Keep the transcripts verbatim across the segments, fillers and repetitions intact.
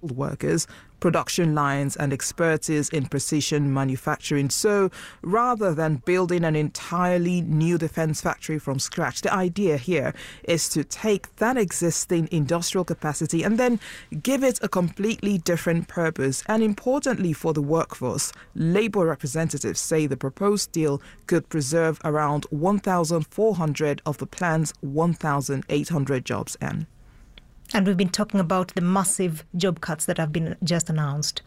workers, production lines and expertise in precision manufacturing. So rather than building an entirely new defense factory from scratch, the idea here is to take that existing industrial capacity and then give it a completely different purpose. And importantly for the workforce, Labour representatives say the proposed deal could preserve around one thousand four hundred of the plan's one thousand eight hundred jobs. Anne. And we've been talking about the massive job cuts that have been just announced.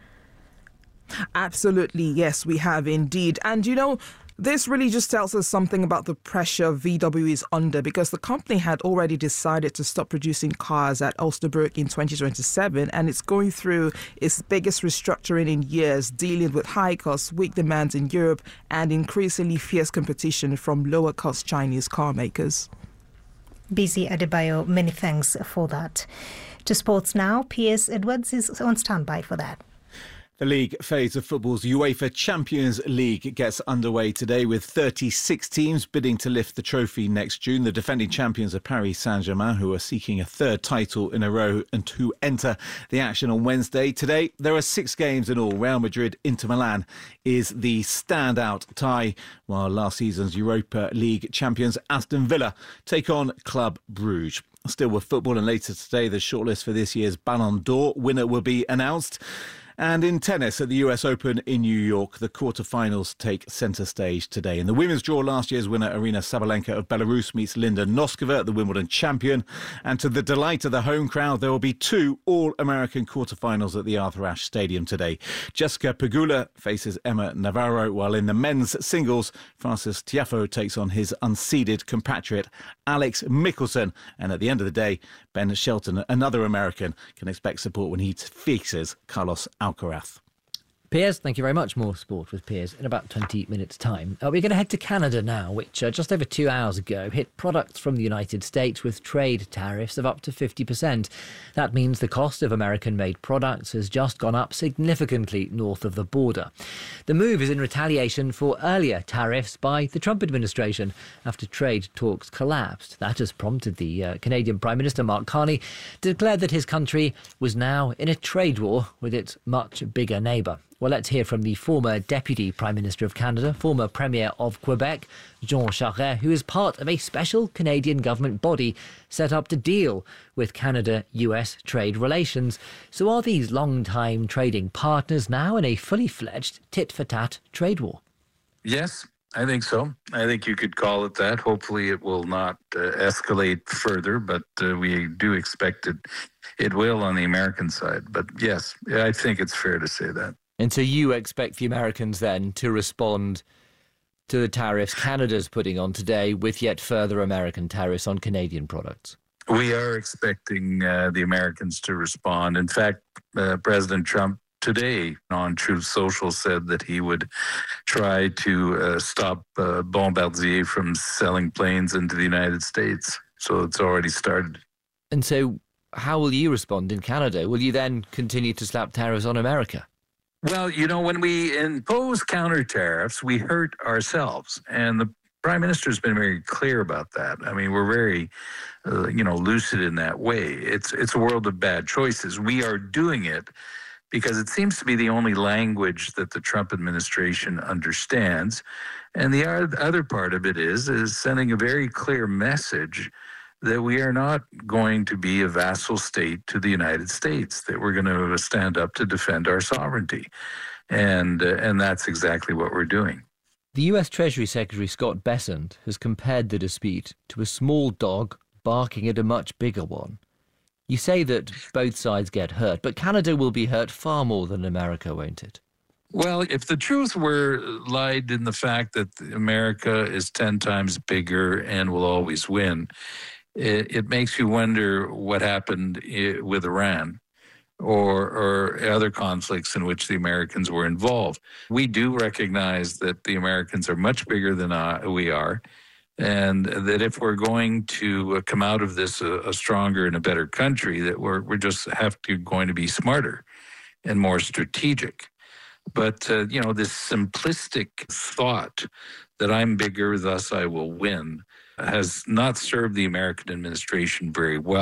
Absolutely, yes, we have indeed. And, you know, this really just tells us something about the pressure V W is under, because the company had already decided to stop producing cars at Osnabrück in twenty twenty-seven, and it's going through its biggest restructuring in years, dealing with high costs, weak demands in Europe, and increasingly fierce competition from lower-cost Chinese car makers. Bisi Adebayo, many thanks for that. To sports now, Piers Edwards is on standby for that. The league phase of football's UEFA Champions League gets underway today with thirty-six teams bidding to lift the trophy next June. The defending champions are Paris Saint-Germain, who are seeking a third title in a row and who enter the action on Wednesday. Today, there are six games in all. Real Madrid Inter Milan is the standout tie, while last season's Europa League champions Aston Villa take on Club Brugge. Still with football, and later today, the shortlist for this year's Ballon d'Or winner will be announced. And in tennis at the U S Open in New York, the quarterfinals take centre stage today. In the women's draw, last year's winner Arina Sabalenka of Belarus meets Linda Noskova, the Wimbledon champion. And to the delight of the home crowd, there will be two All-American quarterfinals at the Arthur Ashe Stadium today. Jessica Pegula faces Emma Navarro, while in the men's singles, Francis Tiafoe takes on his unseeded compatriot Alex Michelsen. And at the end of the day, Ben Shelton, another American, can expect support when he faces Carlos Alcaraz. Piers, thank you very much. More sport with Piers in about twenty minutes' time. Uh, we're going to head to Canada now, which uh, just over two hours ago hit products from the United States with trade tariffs of up to fifty percent. That means the cost of American-made products has just gone up significantly north of the border. The move is in retaliation for earlier tariffs by the Trump administration after trade talks collapsed. That has prompted the uh, Canadian Prime Minister Mark Carney to declare that his country was now in a trade war with its much bigger neighbour. Well, let's hear from the former Deputy Prime Minister of Canada, former Premier of Quebec, Jean Charest, who is part of a special Canadian government body set up to deal with Canada-U S trade relations. So are these long-time trading partners now in a fully fledged tit-for-tat trade war? Yes, I think so. I think you could call it that. Hopefully it will not uh, escalate further, but uh, we do expect it, it will on the American side. But yes, I think it's fair to say that. And so you expect the Americans then to respond to the tariffs Canada's putting on today with yet further American tariffs on Canadian products? We are expecting uh, the Americans to respond. In fact, uh, President Trump today on Truth Social said that he would try to uh, stop uh, Bombardier from selling planes into the United States. So it's already started. And so how will you respond in Canada? Will you then continue to slap tariffs on America? Well, you know, when we impose counter tariffs, we hurt ourselves. And the Prime Minister has been very clear about that. I mean, we're very, uh, you know, lucid in that way. It's, it's a world of bad choices. We are doing it because it seems to be the only language that the Trump administration understands. And the other part of it is, is sending a very clear message that we are not going to be a vassal state to the United States, that we're going to stand up to defend our sovereignty. And, uh, and that's exactly what we're doing. The U S Treasury Secretary Scott Bessent has compared the dispute to a small dog barking at a much bigger one. You say that both sides get hurt, but Canada will be hurt far more than America, won't it? Well, if the truth were lied in the fact that America is ten times bigger and will always win, it, it makes you wonder what happened with Iran or, or other conflicts in which the Americans were involved. We do recognize that the Americans are much bigger than uh, we are, and that if we're going to come out of this a, a stronger and a better country, that we're, we're just have to going to be smarter and more strategic. But, uh, you know, this simplistic thought that I'm bigger, thus I will win, has not served the American administration very well.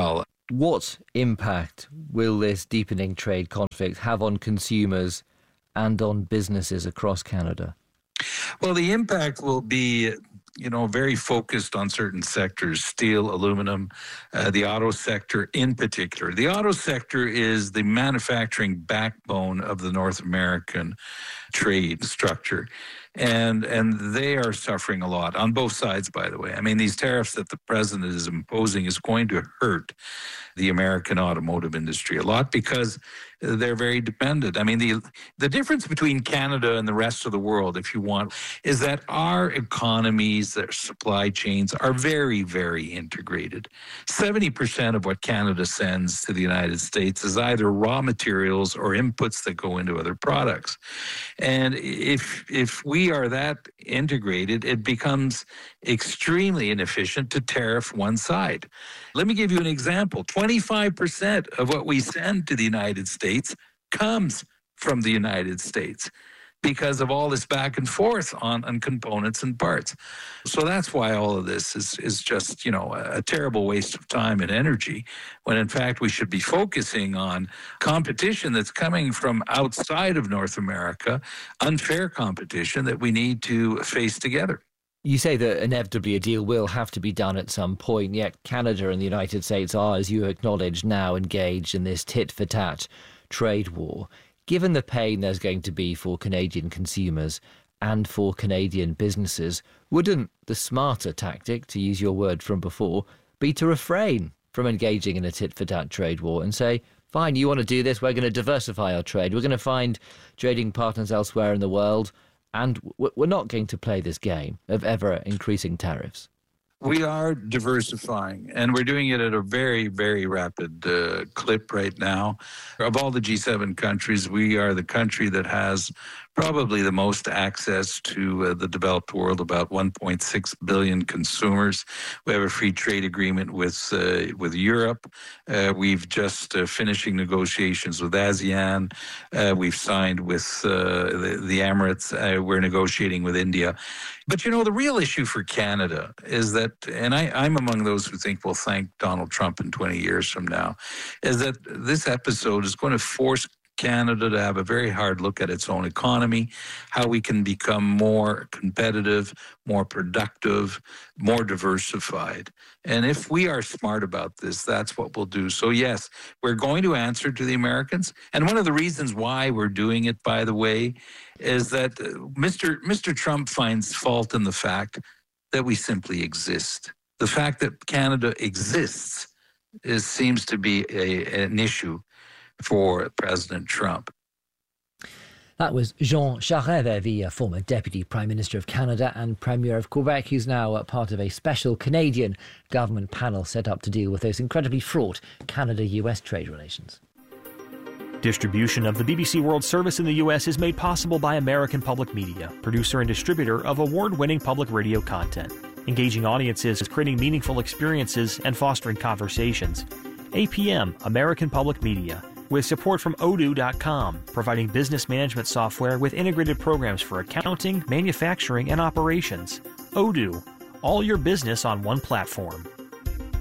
What impact will this deepening trade conflict have on consumers and on businesses across Canada? Well, the impact will be, you know, very focused on certain sectors, steel, aluminum, uh, the auto sector in particular. The auto sector is the manufacturing backbone of the North American trade structure. And and they are suffering a lot on both sides, by the way. I mean, these tariffs that the president is imposing is going to hurt the American automotive industry a lot because they're very dependent. I mean, the the difference between Canada and the rest of the world, if you want, is that our economies, their supply chains are very, very integrated. seventy percent of what Canada sends to the United States is either raw materials or inputs that go into other products. And if if we are that integrated, it becomes extremely inefficient to tariff one side. Let me give you an example. twenty-five percent of what we send to the United States comes from the United States because of all this back and forth on, on components and parts. So that's why all of this is, is just, you know, a, a terrible waste of time and energy, when in fact we should be focusing on competition that's coming from outside of North America, unfair competition that we need to face together. You say that inevitably a deal will have to be done at some point, yet Canada and the United States are, as you acknowledge, now engaged in this tit-for-tat trade war. Given the pain there's going to be for Canadian consumers and for Canadian businesses, wouldn't the smarter tactic, to use your word from before, be to refrain from engaging in a tit-for-tat trade war and say, fine, you want to do this, we're going to diversify our trade, we're going to find trading partners elsewhere in the world, and we're not going to play this game of ever-increasing tariffs? We are diversifying, and we're doing it at a very, very rapid uh, clip right now. Of all the G seven countries, we are the country that has probably the most access to uh, the developed world, about one point six billion consumers. We have a free trade agreement with uh, with Europe. Uh, we've just uh, finishing negotiations with ASEAN. Uh, we've signed with uh, the, the Emirates. Uh, we're negotiating with India. But, you know, the real issue for Canada is that, and I, I'm among those who think we'll thank Donald Trump in twenty years from now, is that this episode is going to force Canada to have a very hard look at its own economy, how we can become more competitive, more productive, more diversified. And if we are smart about this, that's what we'll do. So yes, we're going to answer to the Americans. And one of the reasons why we're doing it, by the way, is that Mister Mister Trump finds fault in the fact that we simply exist. The fact that Canada exists is, seems to be a, an issue for President Trump. That was Jean Charest, the uh, former Deputy Prime Minister of Canada and Premier of Quebec, who's now uh, part of a special Canadian government panel set up to deal with those incredibly fraught Canada-U S trade relations. Distribution of the B B C World Service in the U S is made possible by American Public Media, producer and distributor of award-winning public radio content, engaging audiences, creating meaningful experiences, and fostering conversations. A P M, American Public Media, with support from odoo dot com, providing business management software with integrated programs for accounting, manufacturing, and operations. Odoo, all your business on one platform.